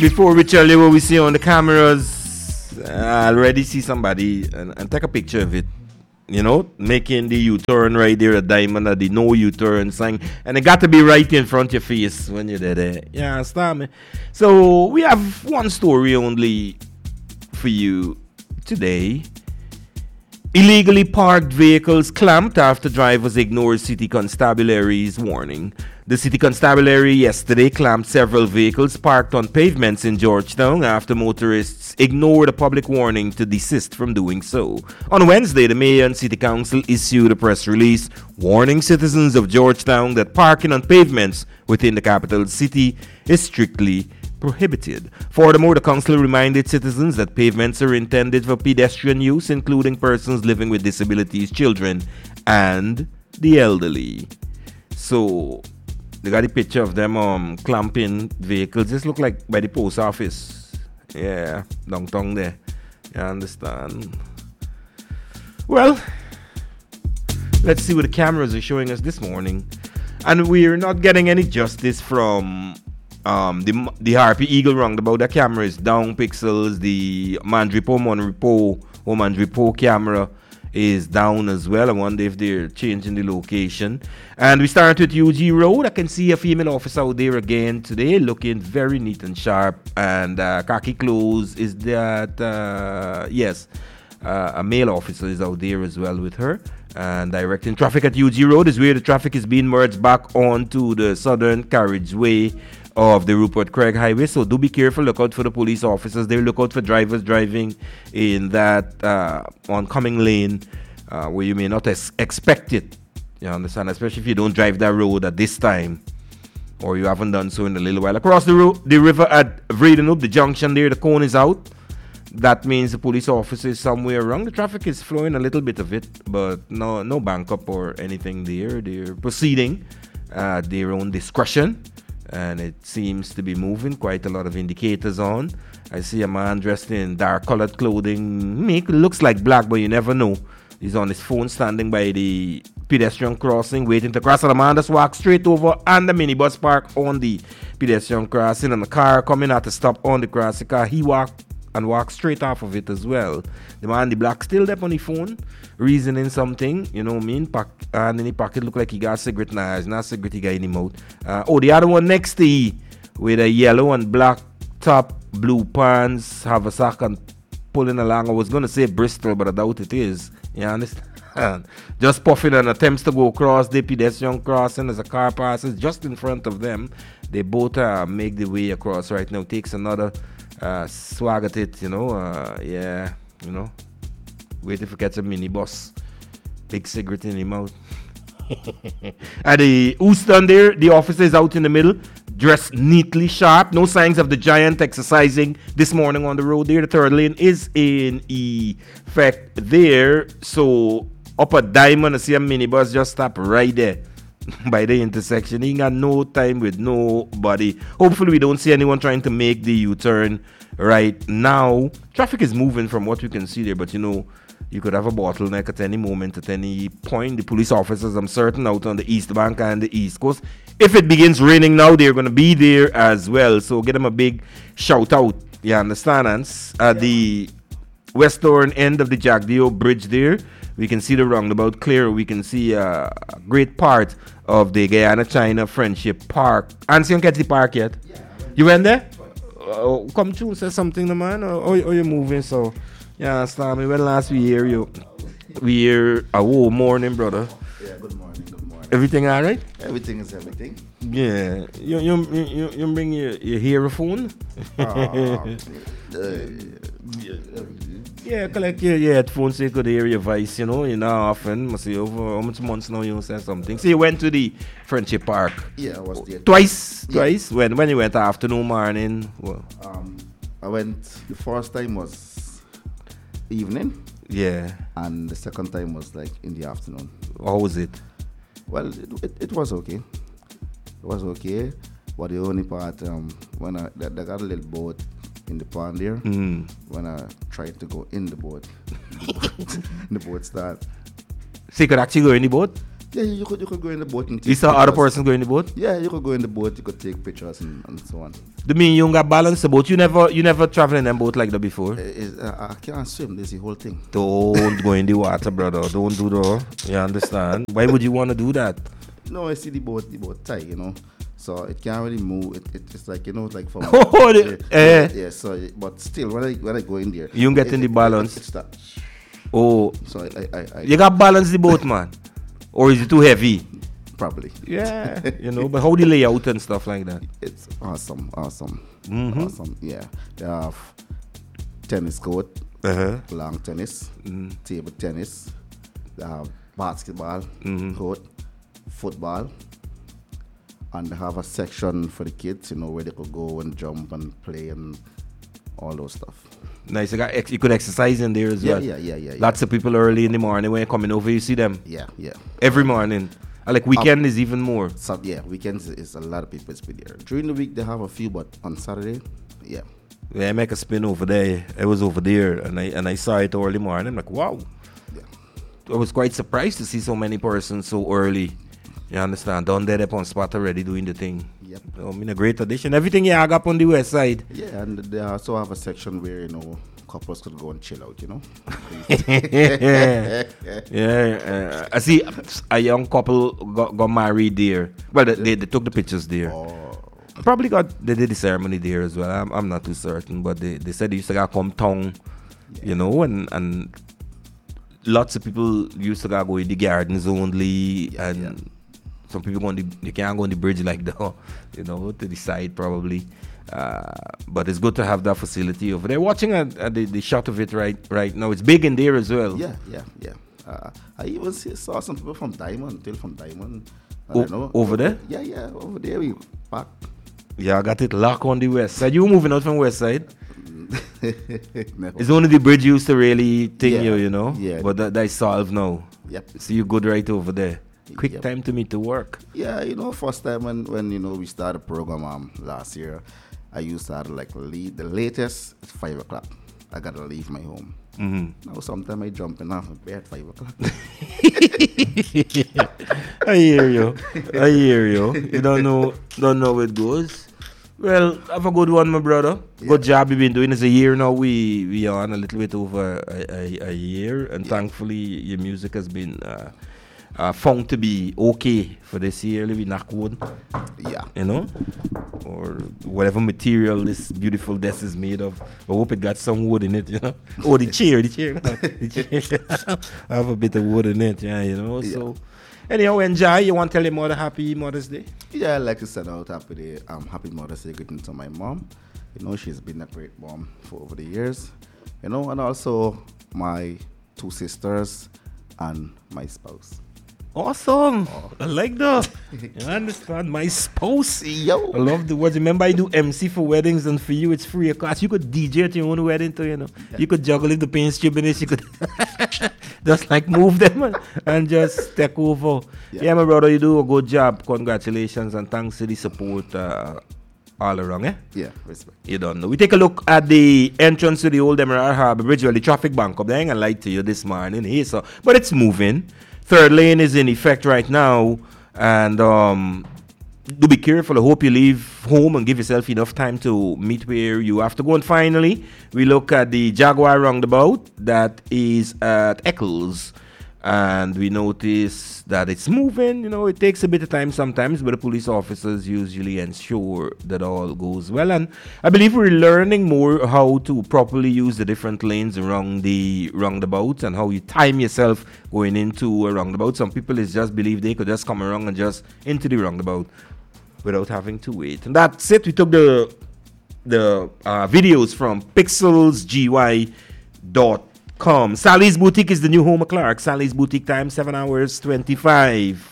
before we tell you what we see on the cameras, I already see somebody and take a picture of it. You know, making the U-turn right there, a diamond at the no U-turn sign, and it got to be right in front of your face when you're there. Yeah, understand me? So we have one story only for you today. Illegally parked vehicles clamped after drivers ignore city constabulary's warning. The city constabulary yesterday clamped several vehicles parked on pavements in Georgetown after motorists ignored a public warning to desist from doing so. On Wednesday, the mayor and city council issued a press release warning citizens of Georgetown that parking on pavements within the capital city is strictly prohibited. Furthermore, the council reminded citizens that pavements are intended for pedestrian use, including persons living with disabilities, children, and the elderly. So, they got a picture of them clamping vehicles. This look like by the post office. Yeah, downtown there. You understand? Well, let's see what the cameras are showing us this morning. And we're not getting any justice from the Harpy Eagle roundabout. The camera is down pixels. The Mandripo camera is down as well. I wonder if they're changing the location. And we start with UG Road. I can see a female officer out there again today, looking very neat and sharp. And khaki clothes. Is that yes? A male officer is out there as well with her. And directing traffic at UG Road is where the traffic is being merged back onto the southern carriageway of the Rupert Craig Highway. So do be careful. Look out for the police officers there. Look out for drivers driving in that oncoming lane where you may not expect it. You understand? Especially if you don't drive that road at this time, or you haven't done so in a little while. Across the river at Vredenhoek, the junction there, the cone is out. That means the police officer is somewhere wrong. The traffic is flowing a little bit of it, but no bank up or anything there. They're proceeding at their own discretion. And it seems to be moving. Quite a lot of indicators on. I see a man dressed in dark colored clothing. Looks like black, but you never know. He's on his phone standing by the pedestrian crossing, waiting to cross. And the man just walks straight over, and the minibus park on the pedestrian crossing, and the car coming out to stop on the crossing car. He walked straight off of it as well. The man in the black still there on the phone, reasoning something, you know what I mean? And in the pocket look like he got a cigarette. Nah, it's not a cigarette he got in the mouth. The other one next to he, with a yellow and black top, blue pants, have a sack and pulling along. I was going to say Bristol, but I doubt it is. You understand? Just puffing and attempts to go across the pedestrian crossing as a car passes just in front of them. They both make the way across right now. Takes another swag at it, waiting for catch a minibus, big cigarette in his mouth. At the Houston there, the officer is out in the middle, dressed neatly sharp. No signs of the giant exercising this morning on the road there. The third lane is in effect there. So up at Diamond, I see a minibus just stop right there by the intersection. He ain't got no time with nobody. Hopefully we don't see anyone trying to make the U-turn right now. Traffic is moving from what we can see there, but you could have a bottleneck at any moment, at any point. The police officers, I'm certain, out on the East Bank and the East Coast, if it begins raining now, they're going to be there as well. So get them a big shout out. You understand? At the western end of the Jack Dio Bridge there, we can see the roundabout clear. We can see a great part of the Guyana-China Friendship Park. And you get the park yet? Yeah, you went there? Come through, say something, the man, or you're moving, so yeah, understand me. When last we hear you, we hear a whole morning, brother. Yeah, good morning. Everything all right? Everything is everything. Yeah, you bring your earphone? Yeah, collect your headphones so you could hear your voice, often. Must see over how much months now you say something. So you went to the Friendship Park? Yeah, I was there. Twice? When you went afternoon, morning? Well, I went, the first time was evening. Yeah. And the second time was like in the afternoon. How was it? Well, it was okay. It was okay. But the only part, when they got a little boat in the pond there, when I tried to go in the boat, the boat started. So you could actually go in the boat? Yeah, you could go in the boat and take You saw other pictures. person go in the boat? Yeah, you could go in the boat. You could take pictures and so on. Do mean you got balance the boat? You never travel in them boat like that before? I can't swim. This is the whole thing. Don't go in the water, brother. Don't do that. You understand? Why would you want to do that? No, I see the boat tight, so it can't really move. It's like like from yeah. So, but still, when I go in there, You don't get in the balance. It's that. Oh, So I you got balance the boat, man, or is it too heavy? probably. Yeah, but how the layout and stuff like that. It's awesome. Mhm. Awesome. Yeah, they have tennis court, long tennis, table tennis. They have basketball court, football, and they have a section for the kids, where they could go and jump and play and all those stuff. Nice. You could exercise in there as well. Yeah. Lots of people early in the morning when you're coming over, you see them Yeah. every morning. And like weekend is even more. So yeah, weekends is a lot of people be there. During the week they have a few, but on Saturday, yeah. Yeah, I make a spin over there. I was over there and I saw it early morning. I'm like, wow. Yeah. I was quite surprised to see so many persons so early. You understand? Down there up on spot already doing the thing. Yep. I mean, a great addition. Everything you have up on the west side. Yeah, and they also have a section where couples could go and chill out. Yeah. I see a young couple got married there. Well, they took the pictures there. Oh. Probably they did the ceremony there as well. I'm not too certain, but they said they used to come town, and lots of people used to go in the gardens only, and some people they can't go on the bridge like that, to the side probably. But it's good to have that facility over there. Watching the shot of it right now, it's big in there as well. Yeah. I even saw some people from Diamond. I don't know. Over there? Yeah, over there we park. Yeah, I got it locked on the west side. You moving out from west side? No. It's only the bridge used to really thing you, Yeah. But that is solved now. Yep. So you good right over there. Quick Yep. time to meet to work. Yeah, first time when we started the program last year, I used to have the latest at 5 o'clock. I gotta leave my home. Now sometimes I jump in off my bed at 5 o'clock. I hear you. You don't know how it goes. Well, have a good one, my brother. Good job you've been doing. It's a year now. We are on a little bit over a year, and thankfully your music has been found to be okay for this year. We knock wood. Yeah. Or whatever material this beautiful desk is made of. I hope it got some wood in it, Oh, the chair. I have a bit of wood in it, So, anyhow, enjoy. You want to tell your mother happy Mother's Day? Yeah, I'd like to send out happy Mother's Day greeting to my mom. She's been a great mom for over the years. And also my 2 sisters and my spouse. Awesome. I like that. You understand? My spouse. Yo. I love the words. Remember, I do MC for weddings, and for you, it's free of cost. You could DJ at your own wedding too, Yeah. You could juggle if the paint strip in it. You could just move them and just take over. Yeah, my brother, you do a good job. Congratulations and thanks for the support all around, Yeah, respect. You don't know. We take a look at the entrance to the old Emerald Harbour Bridge, the traffic bank up there. I ain't gonna lie to you this morning here, but it's moving. Third lane is in effect right now, and do be careful. I hope you leave home and give yourself enough time to meet where you have to go. And finally, we look at the Jaguar roundabout that is at Eccles, and we notice that it's moving. It takes a bit of time sometimes, but the police officers usually ensure that all goes well. And I believe we're learning more how to properly use the different lanes around the roundabout and how you time yourself going into a roundabout. Some people just believe they could just come around and just into the roundabout without having to wait. And that's it. We took the videos from pixelsgy.com. Sally's Boutique is the new home of Clark. Sally's Boutique time 7 hours 25.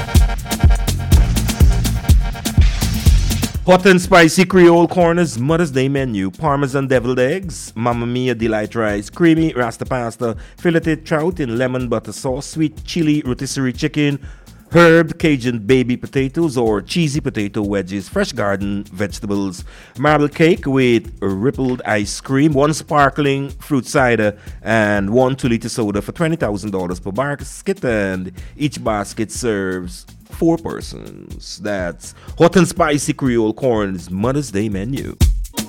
Hot and spicy Creole corners, Mother's Day menu, Parmesan deviled eggs, Mamma Mia delight rice, creamy rasta pasta, filleted trout in lemon butter sauce, sweet chili rotisserie chicken, herb Cajun baby potatoes or cheesy potato wedges, fresh garden vegetables, marble cake with rippled ice cream, 1 sparkling fruit cider, and 1 2-liter soda for $20,000 per basket, and each basket serves 4 persons. That's hot and spicy Creole Corn's Mother's Day menu.